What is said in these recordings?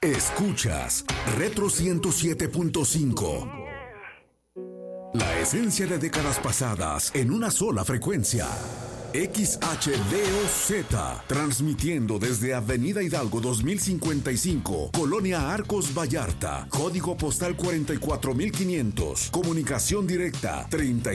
Escuchas Retro 107.5. La esencia de décadas pasadas en una sola frecuencia. XHDOZ, transmitiendo desde Avenida Hidalgo 2055, Colonia Arcos Vallarta, código postal 44500, comunicación directa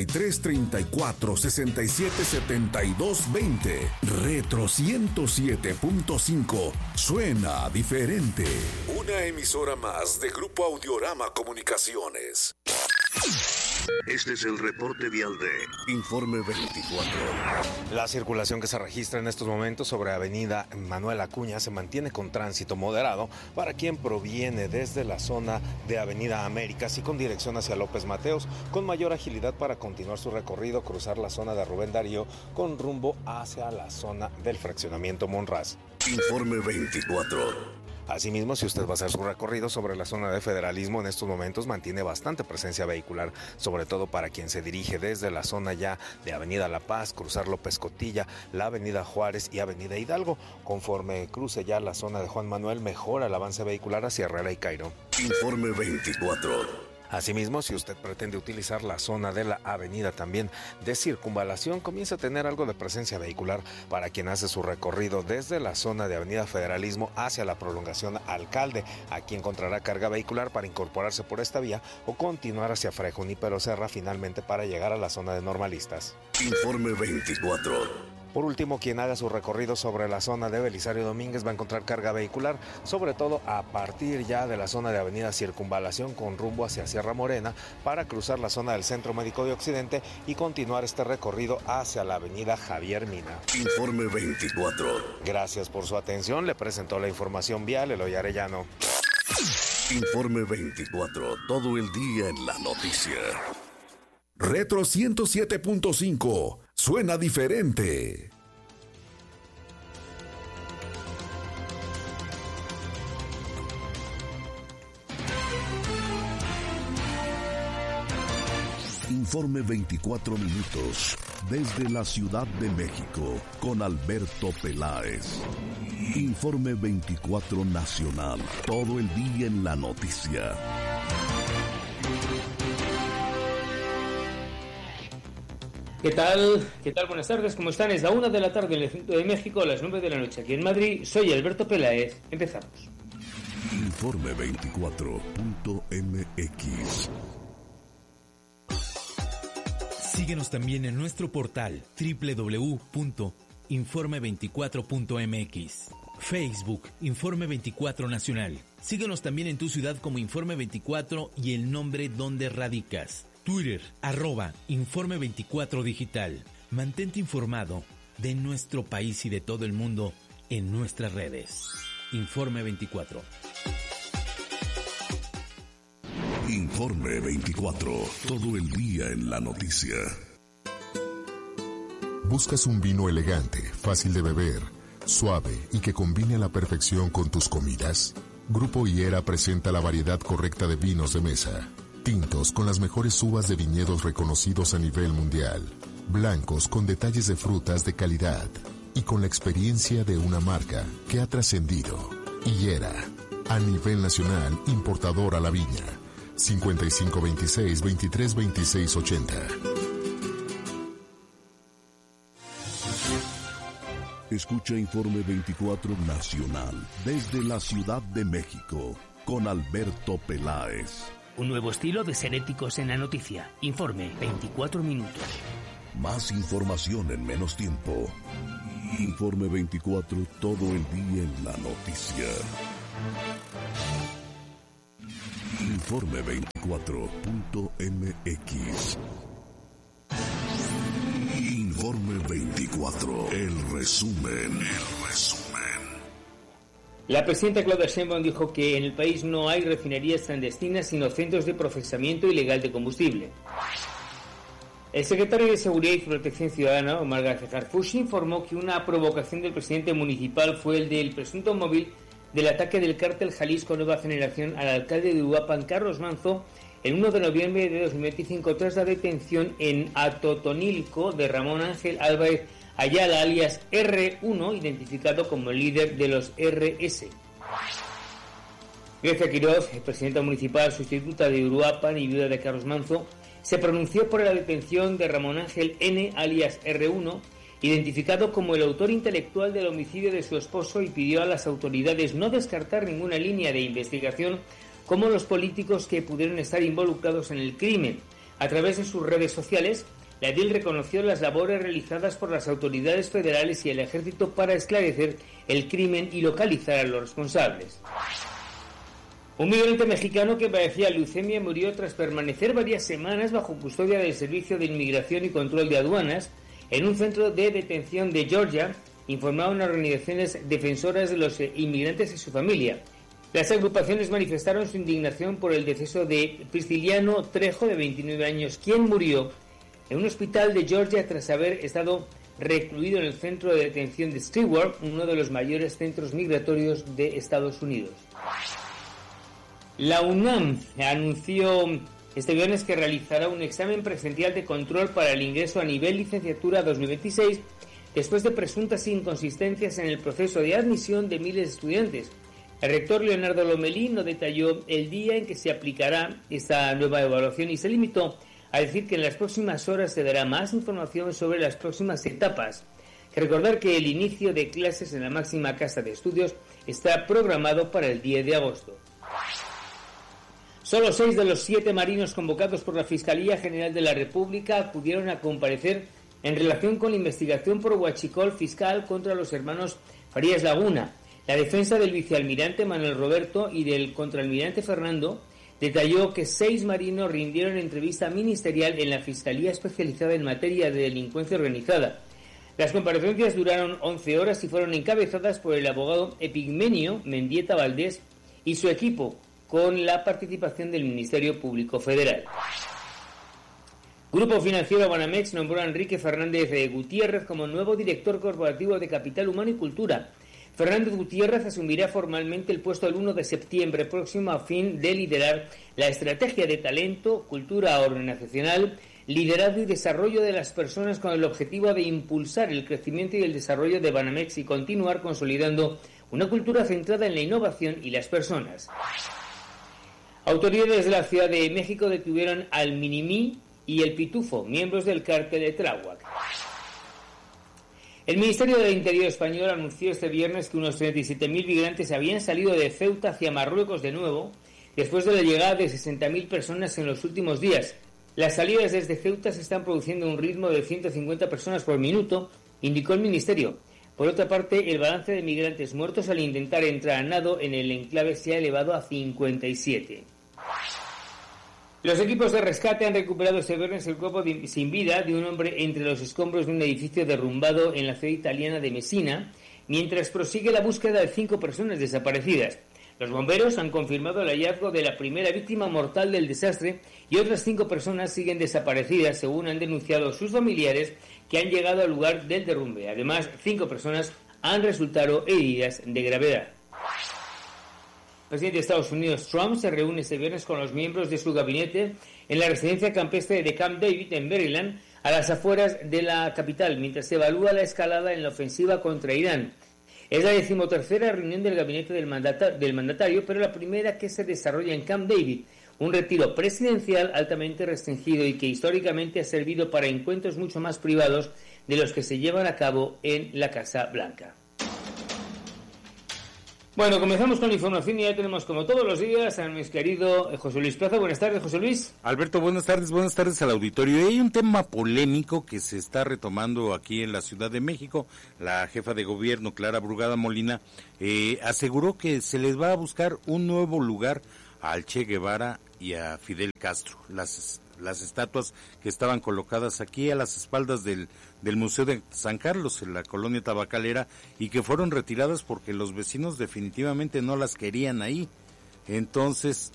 3334-677220. Retro 107.5, suena diferente. Una emisora más de Grupo Audiorama Comunicaciones. Este es el reporte vial de Informe 24. La circulación que se registra en estos momentos sobre Avenida Manuel Acuña se mantiene con tránsito moderado para quien proviene desde la zona de Avenida Américas y con dirección hacia López Mateos, con mayor agilidad para continuar su recorrido, cruzar la zona de Rubén Darío con rumbo hacia la zona del fraccionamiento Monraz. Informe 24. Asimismo, si usted va a hacer su recorrido sobre la zona de Federalismo, en estos momentos mantiene bastante presencia vehicular, sobre todo para quien se dirige desde la zona ya de Avenida La Paz, cruzar López Cotilla, la Avenida Juárez y Avenida Hidalgo. Conforme cruce ya la zona de Juan Manuel, mejora el avance vehicular hacia Herrera y Cairo. Informe 24. Asimismo, si usted pretende utilizar la zona de la avenida también de Circunvalación, comienza a tener algo de presencia vehicular para quien hace su recorrido desde la zona de Avenida Federalismo hacia la prolongación Alcalde. Aquí encontrará carga vehicular para incorporarse por esta vía o continuar hacia Fray Junípero Serra finalmente para llegar a la zona de Normalistas. Informe 24. Por último, quien haga su recorrido sobre la zona de Belisario Domínguez va a encontrar carga vehicular, sobre todo a partir ya de la zona de Avenida Circunvalación con rumbo hacia Sierra Morena para cruzar la zona del Centro Médico de Occidente y continuar este recorrido hacia la Avenida Javier Mina. Informe 24. Gracias por su atención. Le presentó la información vial Eloy Arellano. Informe 24. Todo el día en la noticia. Retro 107.5. Suena diferente. Informe 24 minutos desde la Ciudad de México con Alberto Peláez. Informe 24 nacional. Todo el día en la noticia. ¿Qué tal? Buenas tardes, ¿cómo están? Es la 1 de la tarde en el centro de México, a las 9 de la noche aquí en Madrid. Soy Alberto Peláez. Empezamos. Informe 24.mx. Síguenos también en nuestro portal www.informe24.mx. Facebook, Informe 24 Nacional. Síguenos también en tu ciudad como Informe 24 y el nombre donde radicas. Twitter, @Informe 24 Digital. Mantente informado de nuestro país y de todo el mundo en nuestras redes. Informe 24. Informe 24. Todo el día en la noticia. ¿Buscas un vino elegante, fácil de beber, suave y que combine a la perfección con tus comidas? Grupo Higuera presenta la variedad correcta de vinos de mesa. Tintos con las mejores uvas de viñedos reconocidos a nivel mundial. Blancos con detalles de frutas de calidad. Y con la experiencia de una marca que ha trascendido. Higuera, a nivel nacional, importador a la viña. 5526-232680. Escucha Informe 24 Nacional desde la Ciudad de México con Alberto Peláez. Un nuevo estilo de ser éticos en la noticia. Informe 24 minutos. Más información en menos tiempo. Informe 24, todo el día en la noticia. Informe 24.mx. Informe 24, el resumen. La presidenta Claudia Sheinbaum dijo que en el país no hay refinerías clandestinas sino centros de procesamiento ilegal de combustible. El secretario de Seguridad y Protección Ciudadana, Omar García Harfuch, informó que una provocación del presidente municipal fue el del presunto móvil del ataque del cártel Jalisco Nueva Generación al alcalde de Uruapan, Carlos Manzo, el 1 de noviembre de 2025 tras la detención en Atotonilco de Ramón Ángel Álvarez Ayala, alias R1, identificado como el líder de los RS. Grecia Quiroz, presidenta municipal sustituta de Uruapan y viuda de Carlos Manzo, se pronunció por la detención de Ramón Ángel N., alias R1, identificado como el autor intelectual del homicidio de su esposo, y pidió a las autoridades no descartar ninguna línea de investigación como los políticos que pudieron estar involucrados en el crimen. A través de sus redes sociales, la edil reconoció las labores realizadas por las autoridades federales y el ejército para esclarecer el crimen y localizar a los responsables. Un migrante mexicano que padecía leucemia murió tras permanecer varias semanas bajo custodia del Servicio de Inmigración y Control de Aduanas en un centro de detención de Georgia, informaron organizaciones defensoras de los inmigrantes y su familia. Las agrupaciones manifestaron su indignación por el deceso de Prisciliano Trejo, de 29 años, quien murió en un hospital de Georgia tras haber estado recluido en el centro de detención de Stewart, uno de los mayores centros migratorios de Estados Unidos. La UNAM anunció este viernes que realizará un examen presencial de control para el ingreso a nivel licenciatura 2026 después de presuntas inconsistencias en el proceso de admisión de miles de estudiantes. El rector Leonardo Lomelí no detalló el día en que se aplicará esta nueva evaluación y se limitó a decir que en las próximas horas se dará más información sobre las próximas etapas. Que recordar que el inicio de clases en la máxima casa de estudios está programado para el 10 de agosto. Solo 6 de los 7 marinos convocados por la Fiscalía General de la República acudieron a comparecer en relación con la investigación por huachicol fiscal contra los hermanos Farías Laguna. La defensa del vicealmirante Manuel Roberto y del contraalmirante Fernando detalló que 6 marinos rindieron entrevista ministerial en la Fiscalía Especializada en Materia de Delincuencia Organizada. Las comparecencias duraron 11 horas y fueron encabezadas por el abogado Epigmenio Mendieta Valdés y su equipo, con la participación del Ministerio Público Federal. Grupo Financiero Banamex nombró a Enrique Fernández Gutiérrez como nuevo director corporativo de Capital Humano y Cultura. Fernández Gutiérrez asumirá formalmente el puesto el 1 de septiembre próximo a fin de liderar la estrategia de talento, cultura organizacional, liderazgo y desarrollo de las personas con el objetivo de impulsar el crecimiento y el desarrollo de Banamex y continuar consolidando una cultura centrada en la innovación y las personas. Autoridades de la Ciudad de México detuvieron al Minimí y el Pitufo, miembros del cártel de Tláhuac. El Ministerio del Interior español anunció este viernes que unos 37.000 migrantes habían salido de Ceuta hacia Marruecos de nuevo, después de la llegada de 60.000 personas en los últimos días. Las salidas desde Ceuta se están produciendo a un ritmo de 150 personas por minuto, indicó el Ministerio. Por otra parte, el balance de migrantes muertos al intentar entrar a nado en el enclave se ha elevado a 57. Los equipos de rescate han recuperado este viernes el cuerpo sin vida de un hombre entre los escombros de un edificio derrumbado en la ciudad italiana de Messina, mientras prosigue la búsqueda de 5 personas desaparecidas. Los bomberos han confirmado el hallazgo de la primera víctima mortal del desastre y otras 5 personas siguen desaparecidas, según han denunciado sus familiares que han llegado al lugar del derrumbe. Además, 5 personas han resultado heridas de gravedad. El presidente de Estados Unidos, Trump, se reúne este viernes con los miembros de su gabinete en la residencia campestre de Camp David, en Maryland, a las afueras de la capital, mientras se evalúa la escalada en la ofensiva contra Irán. Es la 13ª reunión del gabinete del mandatario, pero la primera que se desarrolla en Camp David, un retiro presidencial altamente restringido y que históricamente ha servido para encuentros mucho más privados de los que se llevan a cabo en la Casa Blanca. Bueno, comenzamos con la información y ya tenemos, como todos los días, a nuestro querido José Luis Plaza. Buenas tardes, José Luis. Alberto, buenas tardes al auditorio. Hay un tema polémico que se está retomando aquí en la Ciudad de México. La jefa de gobierno, Clara Brugada Molina, aseguró que se les va a buscar un nuevo lugar al Che Guevara y a Fidel Castro. Las estatuas que estaban colocadas aquí a las espaldas del Museo de San Carlos, en la colonia tabacalera, y que fueron retiradas porque los vecinos definitivamente no las querían ahí. Entonces,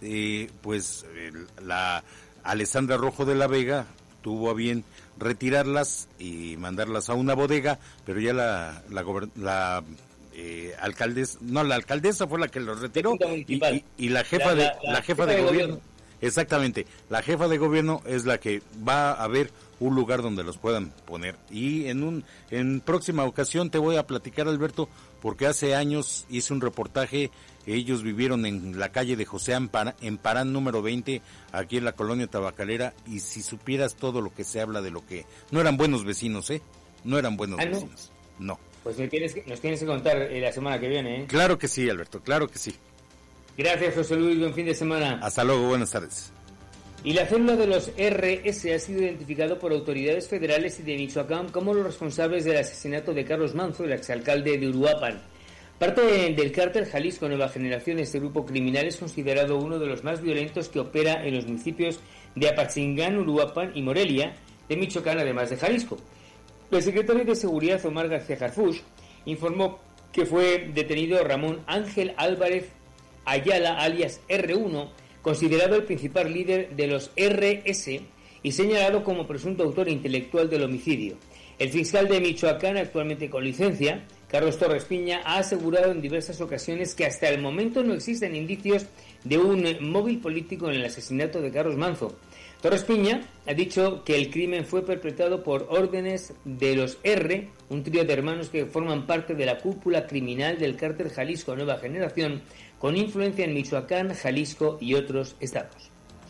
la Alessandra Rojo de la Vega tuvo a bien retirarlas y mandarlas a una bodega, pero ya la alcaldesa fue la que los retiró y la jefa de gobierno. Exactamente, la jefa de gobierno es la que va a ver un lugar donde los puedan poner. Y en próxima ocasión te voy a platicar, Alberto, porque hace años hice un reportaje. Ellos vivieron en la calle de José Emparán número 20, aquí en la colonia tabacalera, y si supieras todo lo que se habla de lo que... No eran buenos vecinos, No eran buenos vecinos. No. Pues nos tienes que contar la semana que viene, Claro que sí, Alberto, claro que sí. Gracias, José Luis, buen fin de semana. Hasta luego, buenas tardes. Y la célula de los RS ha sido identificado por autoridades federales y de Michoacán como los responsables del asesinato de Carlos Manzo, el exalcalde de Uruapan. Parte del cártel Jalisco Nueva Generación, este grupo criminal es considerado uno de los más violentos que opera en los municipios de Apatzingán, Uruapan y Morelia, de Michoacán, además de Jalisco. El secretario de Seguridad, Omar García Harfuch, informó que fue detenido Ramón Ángel Álvarez Ayala, alias R1, considerado el principal líder de los RS y señalado como presunto autor intelectual del homicidio. El fiscal de Michoacán, actualmente con licencia, Carlos Torres Piña, ha asegurado en diversas ocasiones que hasta el momento no existen indicios de un móvil político en el asesinato de Carlos Manzo. Torres Piña ha dicho que el crimen fue perpetrado por órdenes de los R, un trío de hermanos que forman parte de la cúpula criminal del cártel Jalisco Nueva Generación, con influencia en Michoacán, Jalisco y otros estados.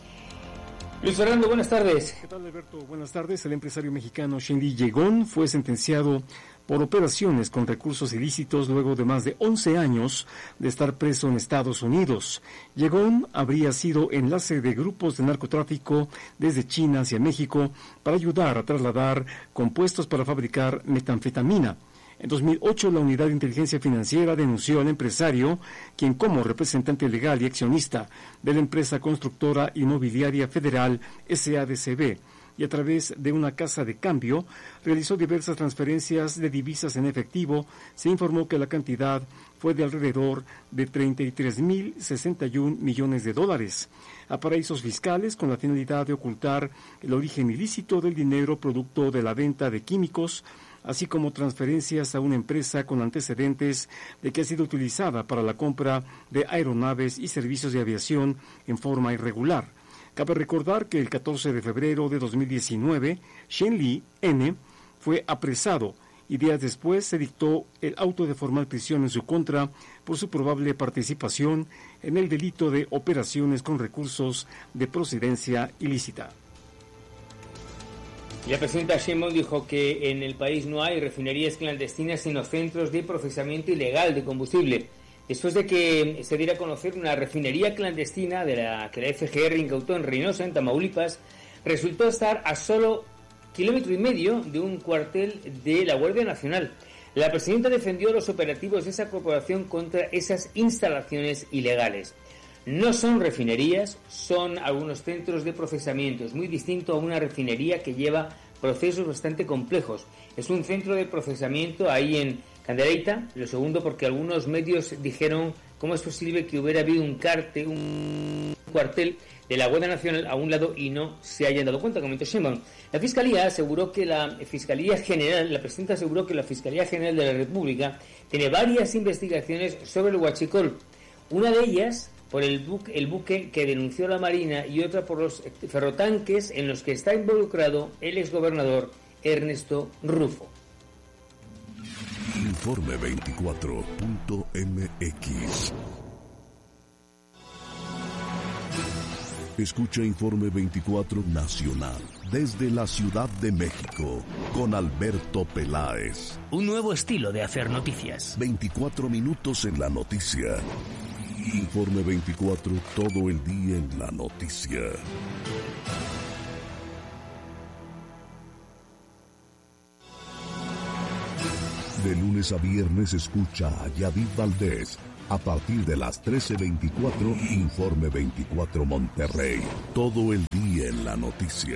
Luis Fernando, buenas tardes. ¿Qué tal, Alberto? Buenas tardes. El empresario mexicano Shenli Yegón fue sentenciado por operaciones con recursos ilícitos luego de más de 11 años de estar preso en Estados Unidos. Yegón habría sido enlace de grupos de narcotráfico desde China hacia México para ayudar a trasladar compuestos para fabricar metanfetamina. En 2008, la Unidad de Inteligencia Financiera denunció al empresario, quien como representante legal y accionista de la empresa constructora inmobiliaria federal SADCB, y a través de una casa de cambio, realizó diversas transferencias de divisas en efectivo. Se informó que la cantidad fue de alrededor de 33.061 millones de dólares a paraísos fiscales con la finalidad de ocultar el origen ilícito del dinero producto de la venta de químicos, así como transferencias a una empresa con antecedentes de que ha sido utilizada para la compra de aeronaves y servicios de aviación en forma irregular. Cabe recordar que el 14 de febrero de 2019, Shenli N. fue apresado y días después se dictó el auto de formal prisión en su contra por su probable participación en el delito de operaciones con recursos de procedencia ilícita. La presidenta Sheinbaum dijo que en el país no hay refinerías clandestinas sino centros de procesamiento ilegal de combustible. Después de que se diera a conocer una refinería clandestina de la que la FGR incautó en Reynosa, en Tamaulipas, resultó estar a solo 1,5 kilómetros de un cuartel de la Guardia Nacional. La presidenta defendió los operativos de esa corporación contra esas instalaciones ilegales. No son refinerías, son algunos centros de procesamiento. Es muy distinto a una refinería que lleva procesos bastante complejos. Es un centro de procesamiento ahí en Candelaita. Lo segundo, porque algunos medios dijeron cómo es posible que hubiera habido un cuartel de la Guardia Nacional a un lado y no se hayan dado cuenta, comentó Sheinbaum. La Fiscalía aseguró que la presidenta aseguró que la Fiscalía General de la República tiene varias investigaciones sobre el huachicol. Una de ellas por el buque que denunció la Marina y otra por los ferrotanques en los que está involucrado el exgobernador Ernesto Rufo. Informe 24.mx. Escucha Informe 24 Nacional desde la Ciudad de México con Alberto Peláez. Un nuevo estilo de hacer noticias. 24 minutos en la noticia. Informe 24, todo el día en la noticia. De lunes a viernes escucha a Yadid Valdés. A partir de las 13:24, Informe 24 Monterrey. Todo el día en la noticia.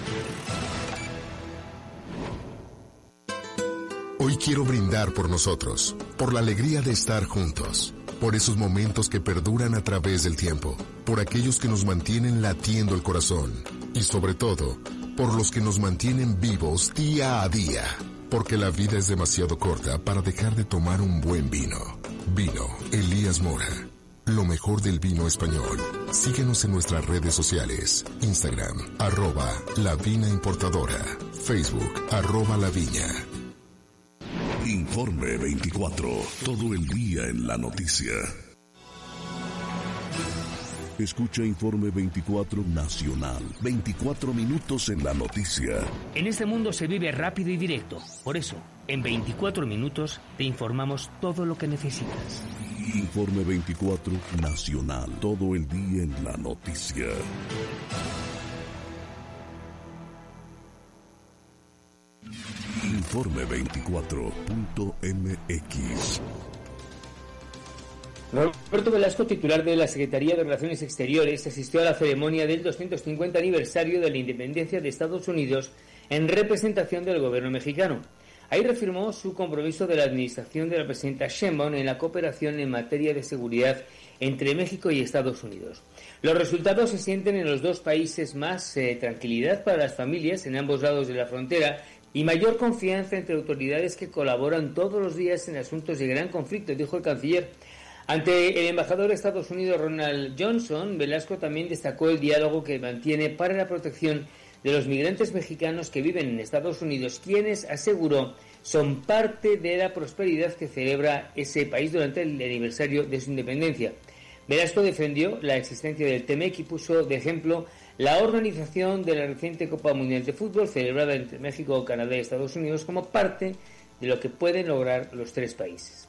Hoy quiero brindar por nosotros, por la alegría de estar juntos, por esos momentos que perduran a través del tiempo, por aquellos que nos mantienen latiendo el corazón y sobre todo, por los que nos mantienen vivos día a día, porque la vida es demasiado corta para dejar de tomar un buen vino. Vino Elías Mora. lo mejor del vino español. Síguenos en nuestras redes sociales. Instagram, @La Vina Importadora. Facebook, @La Viña. Informe 24. Todo el día en la noticia. Escucha Informe 24 Nacional. 24 minutos en la noticia. En este mundo se vive rápido y directo. Por eso, en 24 minutos te informamos todo lo que necesitas. Informe 24 Nacional. Todo el día en la noticia. Informe 24.mx. Roberto Velasco, titular de la Secretaría de Relaciones Exteriores, asistió a la ceremonia del 250 aniversario de la independencia de Estados Unidos en representación del gobierno mexicano. Ahí reafirmó su compromiso de la administración de la presidenta Sheinbaum en la cooperación en materia de seguridad entre México y Estados Unidos. Los resultados se sienten en los dos países: más tranquilidad para las familias en ambos lados de la frontera y mayor confianza entre autoridades que colaboran todos los días en asuntos de gran conflicto, dijo el canciller. Ante el embajador de Estados Unidos, Ronald Johnson, Velasco también destacó el diálogo que mantiene para la protección de los migrantes mexicanos que viven en Estados Unidos, quienes, aseguró, son parte de la prosperidad que celebra ese país durante el aniversario de su independencia. Velasco defendió la existencia del TEMEC y puso de ejemplo la organización de la reciente Copa Mundial de Fútbol celebrada entre México, Canadá y Estados Unidos como parte de lo que pueden lograr los tres países.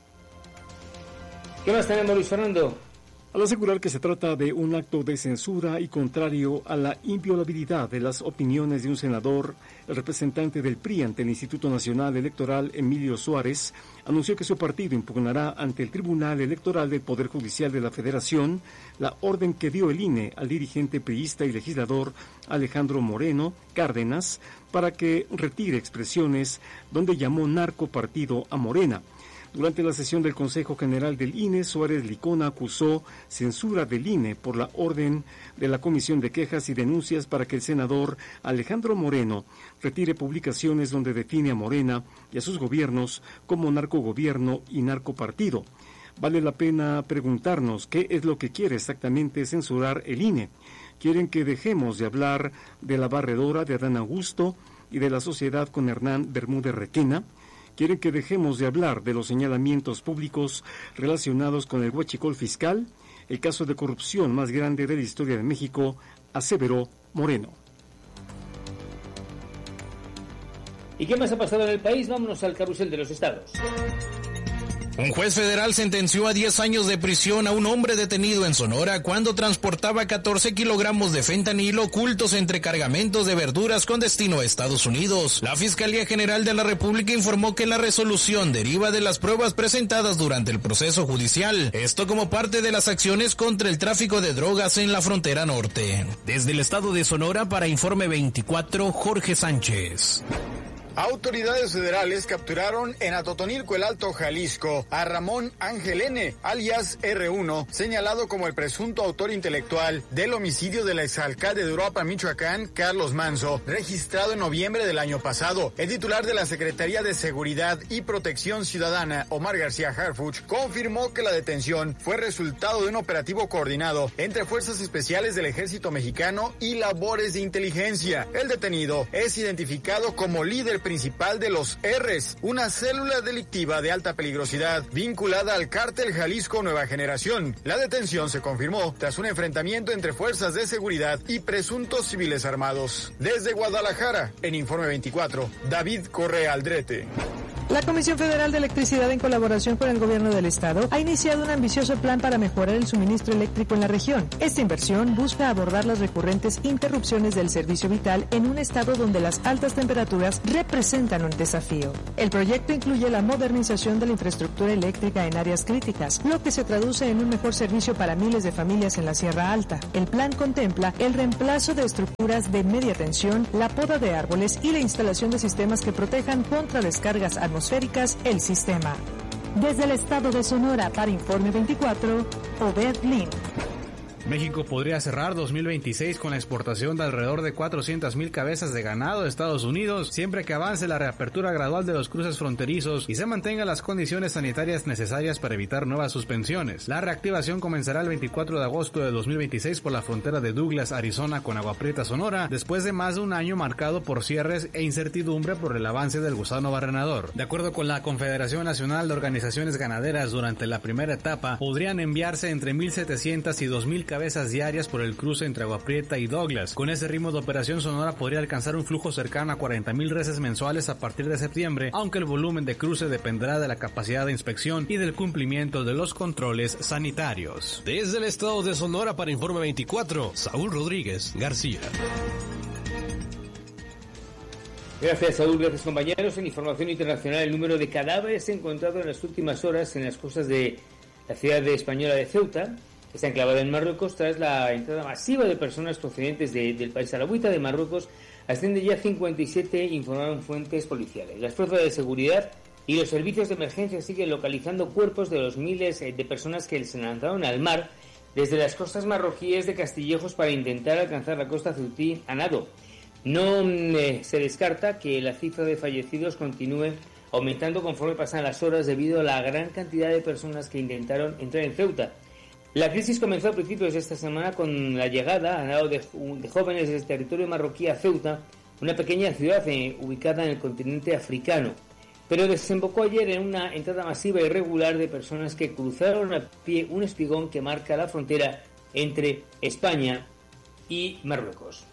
¿Qué más tenemos, Luis Fernando? Al asegurar que se trata de un acto de censura y contrario a la inviolabilidad de las opiniones de un senador, el representante del PRI ante el Instituto Nacional Electoral, Emilio Suárez, anunció que su partido impugnará ante el Tribunal Electoral del Poder Judicial de la Federación la orden que dio el INE al dirigente priista y legislador Alejandro Moreno Cárdenas para que retire expresiones donde llamó narcopartido a Morena. Durante la sesión del Consejo General del INE, Suárez Licona acusó censura del INE por la orden de la Comisión de Quejas y Denuncias para que el senador Alejandro Moreno retire publicaciones donde define a Morena y a sus gobiernos como narcogobierno y narcopartido. Vale la pena preguntarnos qué es lo que quiere exactamente censurar el INE. ¿Quieren que dejemos de hablar de la barredora de Adán Augusto y de la sociedad con Hernán Bermúdez Requena? ¿Quieren que dejemos de hablar de los señalamientos públicos relacionados con el huachicol fiscal, el caso de corrupción más grande de la historia de México?, aseveró Moreno. ¿Y qué más ha pasado en el país? Vámonos al carrusel de los estados. Un juez federal sentenció a 10 años de prisión a un hombre detenido en Sonora cuando transportaba 14 kilogramos de fentanilo ocultos entre cargamentos de verduras con destino a Estados Unidos. La Fiscalía General de la República informó que la resolución deriva de las pruebas presentadas durante el proceso judicial, esto como parte de las acciones contra el tráfico de drogas en la frontera norte. Desde el estado de Sonora, para Informe 24, Jorge Sánchez. Autoridades federales capturaron en Atotonilco, el Alto Jalisco, a Ramón Ángel N., alias R1, señalado como el presunto autor intelectual del homicidio del exalcalde de Uruapan, Michoacán, Carlos Manzo, registrado en noviembre del año pasado. El titular de la Secretaría de Seguridad y Protección Ciudadana, Omar García Harfuch, confirmó que la detención fue resultado de un operativo coordinado entre fuerzas especiales del Ejército Mexicano y labores de inteligencia. El detenido es identificado como líder principal de los R's, una célula delictiva de alta peligrosidad vinculada al cártel Jalisco Nueva Generación. La detención se confirmó tras un enfrentamiento entre fuerzas de seguridad y presuntos civiles armados. Desde Guadalajara, en Informe 24, David Correa Aldrete. La Comisión Federal de Electricidad, en colaboración con el Gobierno del Estado, ha iniciado un ambicioso plan para mejorar el suministro eléctrico en la región. Esta inversión busca abordar las recurrentes interrupciones del servicio vital en un estado donde las altas temperaturas representan un desafío. El proyecto incluye la modernización de la infraestructura eléctrica en áreas críticas, lo que se traduce en un mejor servicio para miles de familias en la Sierra Alta. El plan contempla el reemplazo de estructuras de media tensión, la poda de árboles y la instalación de sistemas que protejan contra descargas atmosféricas el sistema. Desde el estado de Sonora, para Informe 24, Obed Lin. México podría cerrar 2026 con la exportación de alrededor de 400,000 cabezas de ganado de Estados Unidos, siempre que avance la reapertura gradual de los cruces fronterizos y se mantengan las condiciones sanitarias necesarias para evitar nuevas suspensiones. La reactivación comenzará el 24 de agosto de 2026 por la frontera de Douglas, Arizona, con Agua Prieta, Sonora, después de más de un año marcado por cierres e incertidumbre por el avance del gusano barrenador. De acuerdo con la Confederación Nacional de Organizaciones Ganaderas, durante la primera etapa podrían enviarse entre 1,700 y 2,000 cabezas diarias por el cruce entre Agua Prieta y Douglas. Con ese ritmo de operación, Sonora podría alcanzar un flujo cercano a 40,000 reses mensuales a partir de septiembre, aunque el volumen de cruce dependerá de la capacidad de inspección y del cumplimiento de los controles sanitarios. Desde el estado de Sonora para Informe 24, Saúl Rodríguez García. Gracias, Saúl. Gracias, compañeros. En información internacional, el número de cadáveres encontrados en las últimas horas en las costas de la ciudad española de Ceuta, que está enclavada en Marruecos, tras la entrada masiva de personas procedentes del país alauita de Marruecos, asciende ya a 57, informaron fuentes policiales. Las fuerzas de seguridad y los servicios de emergencia siguen localizando cuerpos de los miles de personas que se lanzaron al mar desde las costas marroquíes de Castillejos para intentar alcanzar la costa ceutí a nado. No se descarta que la cifra de fallecidos continúe aumentando conforme pasan las horas debido a la gran cantidad de personas que intentaron entrar en Ceuta. La crisis comenzó a principios de esta semana con la llegada a nado de jóvenes del territorio marroquí a Ceuta, una pequeña ciudad ubicada en el continente africano, pero desembocó ayer en una entrada masiva e irregular de personas que cruzaron a pie un espigón que marca la frontera entre España y Marruecos.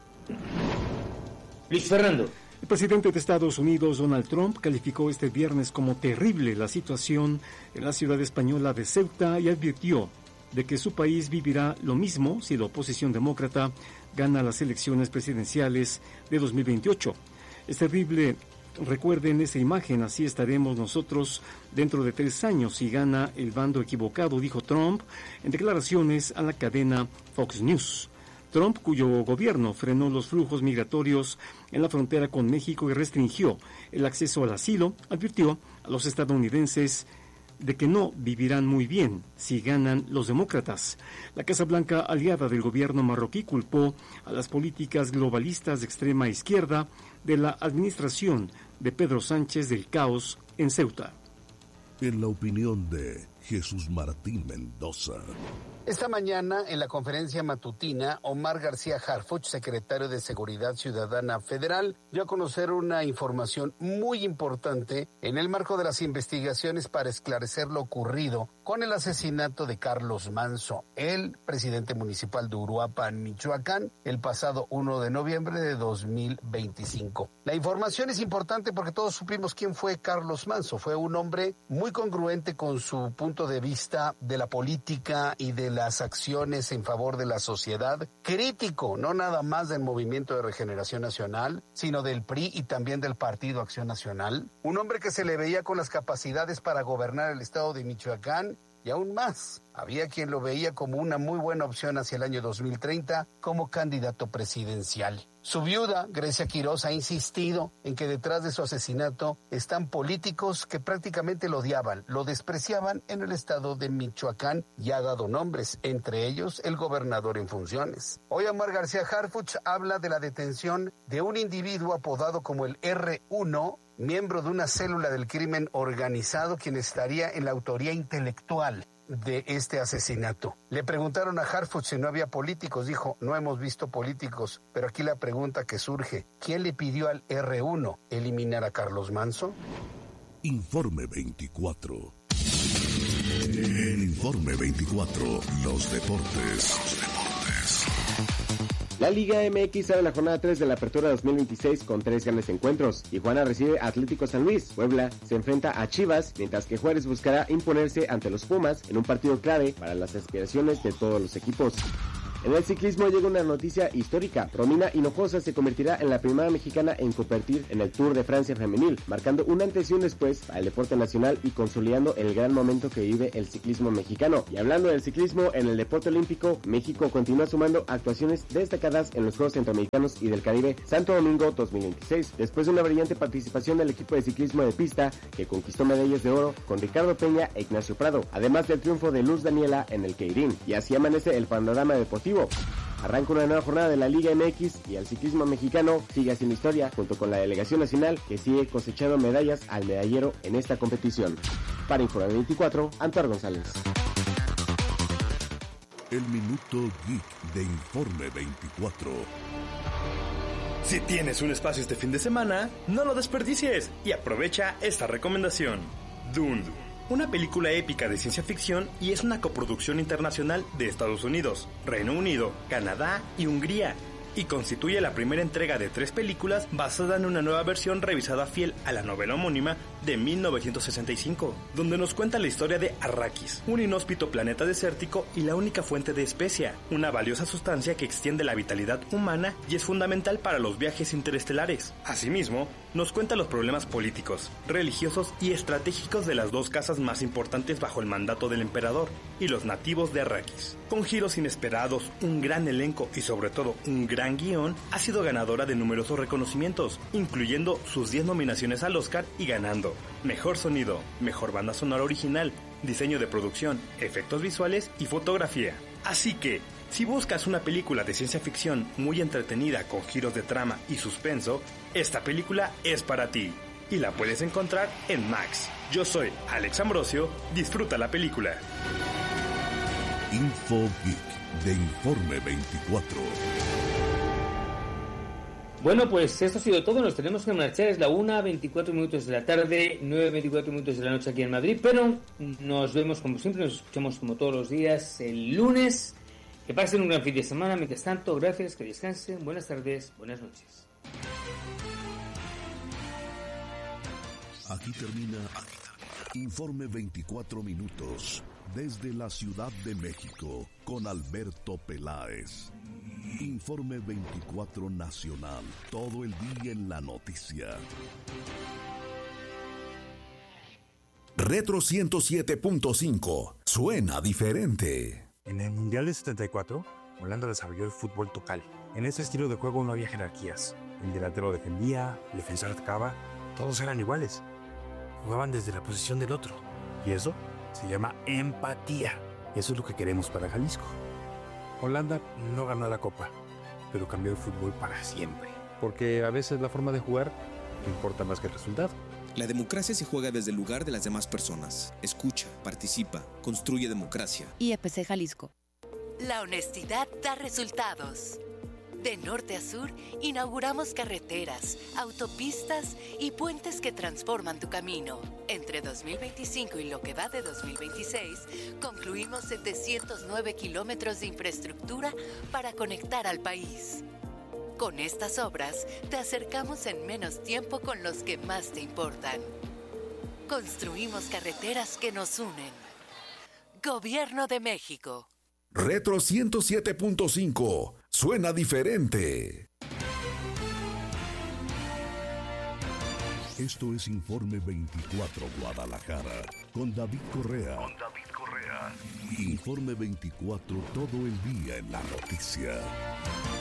Luis Fernando. El presidente de Estados Unidos, Donald Trump, calificó este viernes como terrible la situación en la ciudad española de Ceuta y advirtió de que su país vivirá lo mismo si la oposición demócrata gana las elecciones presidenciales de 2028. Es terrible, recuerden esa imagen, así estaremos nosotros dentro de 3 años si gana el bando equivocado, dijo Trump en declaraciones a la cadena Fox News. Trump, cuyo gobierno frenó los flujos migratorios en la frontera con México y restringió el acceso al asilo, advirtió a los estadounidenses de que no vivirán muy bien si ganan los demócratas. La Casa Blanca, aliada del gobierno marroquí, culpó a las políticas globalistas de extrema izquierda de la administración de Pedro Sánchez del caos en Ceuta. En la opinión de Jesús Martín Mendoza. Esta mañana, en la conferencia matutina, Omar García Harfuch, secretario de Seguridad Ciudadana Federal, dio a conocer una información muy importante en el marco de las investigaciones para esclarecer lo ocurrido con el asesinato de Carlos Manzo, el presidente municipal de Uruapan, Michoacán, el pasado 1 de noviembre de 2025. La información es importante porque todos supimos quién fue Carlos Manzo. Fue un hombre muy congruente con su punto de vista de la política y de las acciones en favor de la sociedad, crítico no nada más del Movimiento de Regeneración Nacional, sino del PRI y también del Partido Acción Nacional, un hombre que se le veía con las capacidades para gobernar el estado de Michoacán y aún más. Había quien lo veía como una muy buena opción hacia el año 2030 como candidato presidencial. Su viuda, Grecia Quiroz, ha insistido en que detrás de su asesinato están políticos que prácticamente lo odiaban, lo despreciaban en el estado de Michoacán y ha dado nombres, entre ellos el gobernador en funciones. Hoy Omar García Harfuch habla de la detención de un individuo apodado como el R1, miembro de una célula del crimen organizado, quien estaría en la autoría intelectual de este asesinato. Le preguntaron a Harfuch si no había políticos, dijo, no hemos visto políticos, pero aquí la pregunta que surge, ¿quién le pidió al R1 eliminar a Carlos Manzo? Informe 24. En Informe 24, los deportes. La Liga MX abre la jornada 3 de la Apertura 2026 con 3 grandes encuentros. Tijuana recibe a Atlético San Luis, Puebla se enfrenta a Chivas, mientras que Juárez buscará imponerse ante los Pumas en un partido clave para las aspiraciones de todos los equipos. En el ciclismo llega una noticia histórica. Romina Hinojosa se convertirá en la primera mexicana en competir en el Tour de Francia femenil, marcando un antes y un después para el deporte nacional y consolidando el gran momento que vive el ciclismo mexicano. Y hablando del ciclismo, en el deporte olímpico, México continúa sumando actuaciones destacadas en los Juegos Centroamericanos y del Caribe Santo Domingo 2026, después de una brillante participación del equipo de ciclismo de pista que conquistó medallas de oro con Ricardo Peña e Ignacio Prado, además del triunfo de Luz Daniela en el Keirin. Y así amanece el panorama deportivo. Arranca una nueva jornada de la Liga MX y el ciclismo mexicano sigue haciendo historia junto con la delegación nacional que sigue cosechando medallas al medallero en esta competición. Para Informe 24, Antonio González. El Minuto Geek de Informe 24. Si tienes un espacio este fin de semana, no lo desperdicies y aprovecha esta recomendación. Dune, una película épica de ciencia ficción y es una coproducción internacional de Estados Unidos, Reino Unido, Canadá y Hungría, y constituye la primera entrega de 3 películas basada en una nueva versión revisada fiel a la novela homónima de 1965, donde nos cuenta la historia de Arrakis, un inhóspito planeta desértico y la única fuente de especia, una valiosa sustancia que extiende la vitalidad humana y es fundamental para los viajes interestelares. Asimismo, nos cuenta los problemas políticos, religiosos y estratégicos de las 2 casas más importantes bajo el mandato del emperador y los nativos de Arrakis. Con giros inesperados, un gran elenco y sobre todo un gran guión, ha sido ganadora de numerosos reconocimientos, incluyendo sus 10 nominaciones al Oscar y ganando Mejor Sonido, Mejor Banda Sonora Original, Diseño de Producción, Efectos Visuales y Fotografía. Así que, si buscas una película de ciencia ficción muy entretenida con giros de trama y suspenso, esta película es para ti y la puedes encontrar en Max. Yo soy Alex Ambrosio, disfruta la película. Info Geek de Informe 24. Bueno, pues esto ha sido todo, nos tenemos que marchar, es la 1:24 de la tarde, 9:24 de la noche aquí en Madrid, pero nos vemos como siempre, nos escuchamos como todos los días el lunes. Que pasen un gran fin de semana, mientras tanto, gracias, que descansen, buenas tardes, buenas noches. Aquí termina Informe 24 minutos desde la Ciudad de México con Alberto Peláez. Informe 24 Nacional, todo el día en la noticia. Retro 107.5, suena diferente. En el Mundial de 74, Holanda desarrolló el fútbol total. En ese estilo de juego no había jerarquías. El delantero defendía, el defensor atacaba, todos eran iguales. Jugaban desde la posición del otro. Y eso se llama empatía. Eso es lo que queremos para Jalisco. Holanda no ganó la Copa, pero cambió el fútbol para siempre. Porque a veces la forma de jugar importa más que el resultado. La democracia se juega desde el lugar de las demás personas. Escucha, participa, construye democracia. IEPC Jalisco. La honestidad da resultados. De norte a sur, inauguramos carreteras, autopistas y puentes que transforman tu camino. Entre 2025 y lo que va de 2026, concluimos 709 kilómetros de infraestructura para conectar al país. Con estas obras, te acercamos en menos tiempo con los que más te importan. Construimos carreteras que nos unen. Gobierno de México. Retro 107.5, suena diferente. Esto es Informe 24 Guadalajara con David Correa. Informe 24 todo el día en la noticia.